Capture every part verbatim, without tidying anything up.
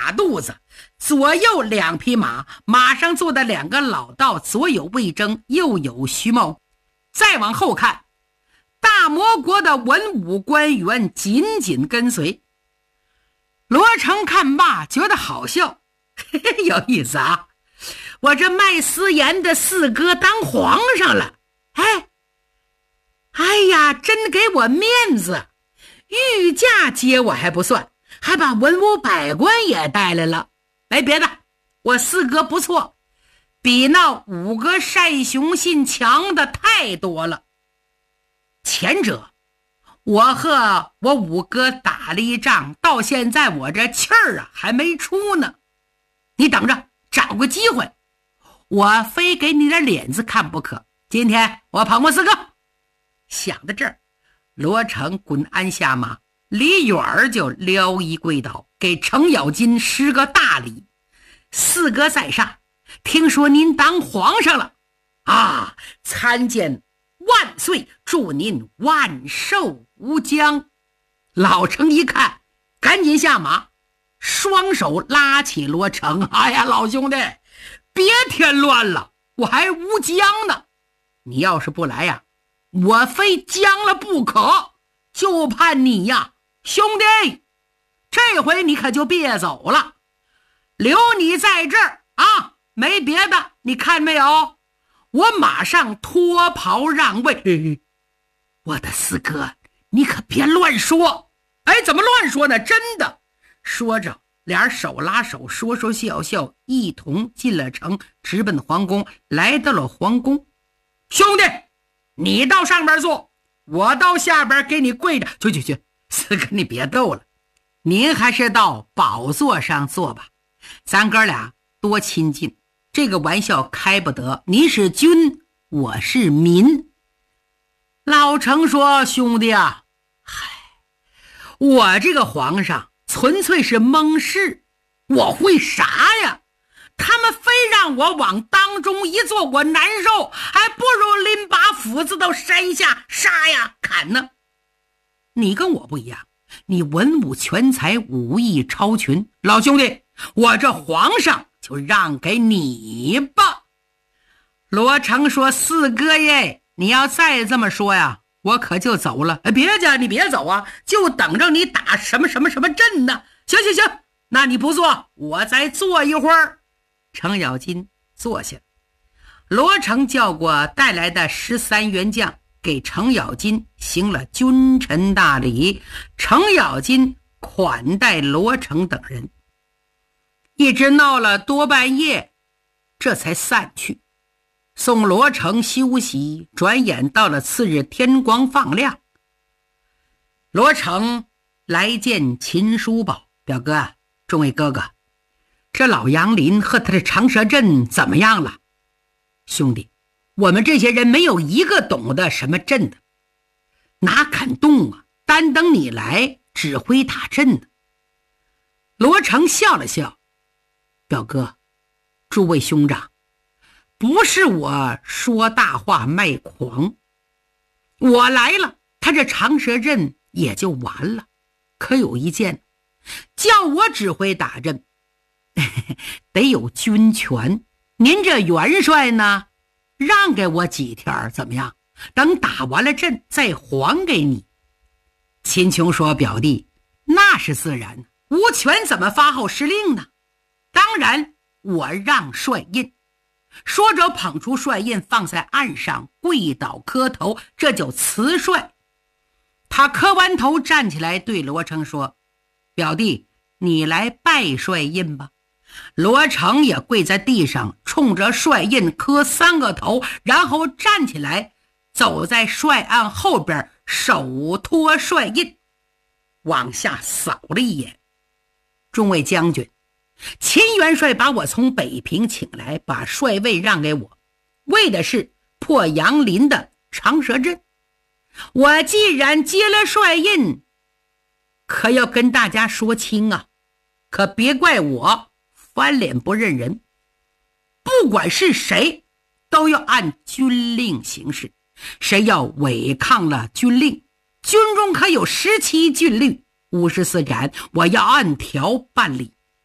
大肚子，左右两匹马，马上坐的两个老道，左有魏征，右有徐茂。再往后看，大魔国的文武官员紧紧跟随。罗成看罢觉得好笑，嘿嘿，有意思啊！我这卖私盐的四哥当皇上了，哎，哎呀，真给我面子！御驾接我还不算，还把文武百官也带来了。没别的，我四哥不错，比那五个单雄信强的太多了。前者我和我五哥打了一仗，到现在我这气儿啊还没出呢。你等着，找个机会，我非给你点脸子看不可。今天我捧我四哥。想到这儿，罗成滚鞍下马，离远儿就撩衣跪倒，给程咬金施个大礼。四哥在上，听说您当皇上了啊，参见万岁，祝您万寿无疆。老程一看，赶紧下马，双手拉起罗成。哎呀，老兄弟，别添乱了，我还无疆呢。你要是不来呀，我非僵了不可，就盼你呀，兄弟，这回你可就别走了，留你在这儿啊，没别的，你看没有，我马上脱袍让位。我的四哥，你可别乱说。哎，怎么乱说呢？真的。说着，俩人手拉手，说说笑笑，一同进了城，直奔皇宫。来到了皇宫，兄弟，你到上边坐，我到下边给你跪着。去去去，四哥你别逗了，您还是到宝座上坐吧，咱哥俩多亲近，这个玩笑开不得。您是君，我是民。老程说，兄弟啊，嗨，我这个皇上纯粹是蒙事，我会啥呀？他们非让我往当中一坐，我难受，还不如拎把斧子到山下杀呀砍呢。你跟我不一样，你文武全才，武艺超群。老兄弟，我这皇上就让给你吧。罗成说，四哥耶，你要再这么说呀，我可就走了。哎，别介，你别走啊，就等着你打什么什么什么阵呢。行行行，那你不坐，我再坐一会儿。程咬金坐下，罗成叫过带来的十三员将，给程咬金行了君臣大礼。程咬金款待罗成等人，一直闹了多半夜，这才散去。送罗成休息，转眼到了次日天光放亮，罗成来见秦叔宝，表哥，众位哥哥，这老杨林和他的长蛇阵怎么样了？兄弟，我们这些人没有一个懂得什么阵的，哪敢动啊，单等你来指挥打阵的。罗成笑了笑，表哥，诸位兄长，不是我说大话卖狂，我来了，他这长蛇阵也就完了。可有一件，叫我指挥打阵得有军权，您这元帅呢，让给我几天怎么样？等打完了阵再还给你。秦琼说，表弟，那是自然，无权怎么发号施令呢？当然我让帅印。说着捧出帅印放在岸上，跪倒磕头，这就辞帅。他磕完头站起来对罗成说，表弟，你来拜帅印吧。罗成也跪在地上，冲着帅印磕三个头，然后站起来走在帅案后边，手托帅印往下扫了一眼。众位将军，秦元帅把我从北平请来，把帅位让给我，为的是破杨林的长蛇阵。我既然接了帅印，可要跟大家说清啊，可别怪我翻脸不认人。不管是谁，都要按军令行事，谁要违抗了军令，军中可有十七军律五十四斩，我要按条办理。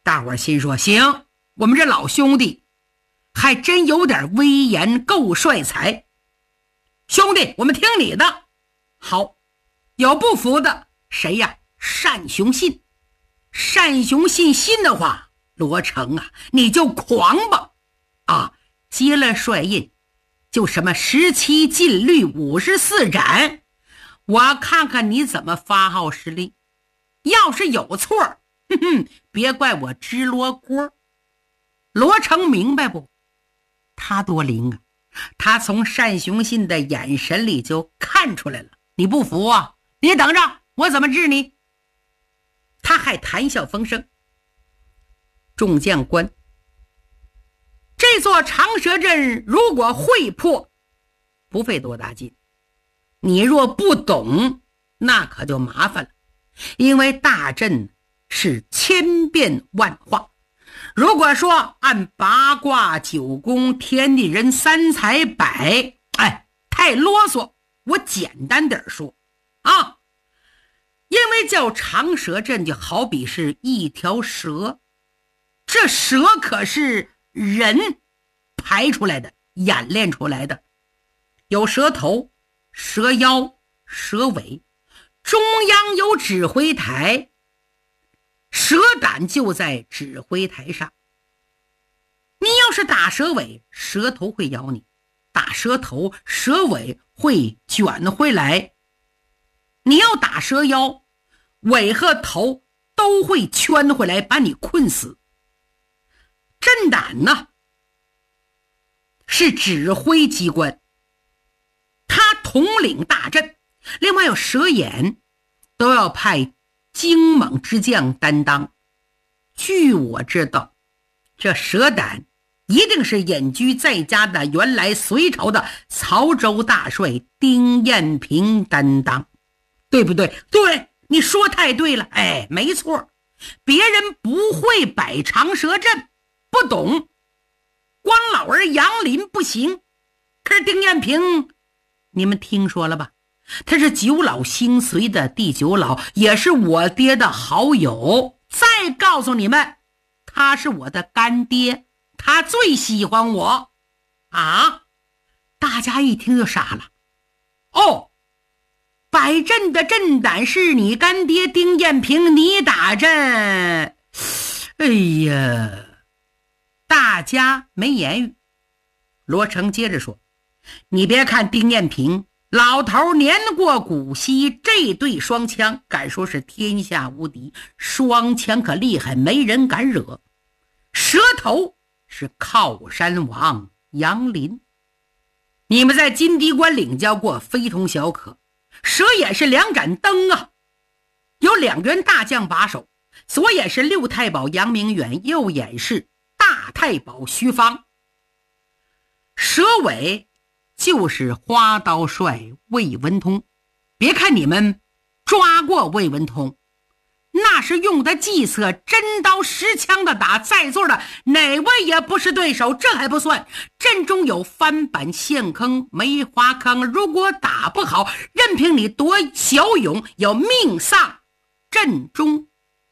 大伙儿心说，行，我们这老兄弟还真有点威严，够帅才。兄弟，我们听你的。好，有不服的谁呀？单雄信。单雄信信的话，罗成啊，你就狂吧啊！接了帅印，就什么十七禁律，五十四斩，我看看你怎么发号施令。要是有错，哼哼，别怪我支罗锅。罗成明白不？他多灵啊！他从单雄信的眼神里就看出来了，你不服啊？你等着，我怎么治你？他还谈笑风生。众将官，这座长蛇阵如果会破，不费多大劲。你若不懂，那可就麻烦了，因为大阵是千变万化。如果说按八卦九宫天地人三才百，哎，太啰嗦，我简单点说啊，因为叫长蛇阵就好比是一条蛇，这蛇可是人排出来的，演练出来的，有蛇头、蛇腰、蛇尾，中央有指挥台，蛇胆就在指挥台上。你要是打蛇尾，蛇头会咬你；打蛇头，蛇尾会卷回来。你要打蛇腰，尾和头都会圈回来，把你困死。阵胆呢，是指挥机关，他统领大阵，另外有蛇眼，都要派精猛之将担当。据我知道，这蛇胆一定是隐居在家的原来隋朝的曹州大帅丁彦平担当，对不对？对，你说太对了，哎，没错，别人不会摆长蛇阵，不懂，光老儿杨林不行。可是丁彦平，你们听说了吧？他是九老星随的第九老，也是我爹的好友。再告诉你们，他是我的干爹，他最喜欢我啊！大家一听就傻了。哦，摆阵的阵胆是你干爹丁彦平，你打阵。哎呀，大家没言语。罗成接着说，你别看丁彦平老头年过古稀，这对双枪敢说是天下无敌，双枪可厉害，没人敢惹。蛇头是靠山王杨林，你们在金堤关领教过，非同小可。蛇眼是两盏灯啊，有两员大将把守，左眼是六太保杨明远，右眼是大太保徐芳。蛇尾就是花刀帅魏文通，别看你们抓过魏文通，那是用的计策，真刀实枪的打，在座的哪位也不是对手。这还不算，阵中有翻板陷坑梅花坑，如果打不好，任凭你多骁勇，有命丧阵中。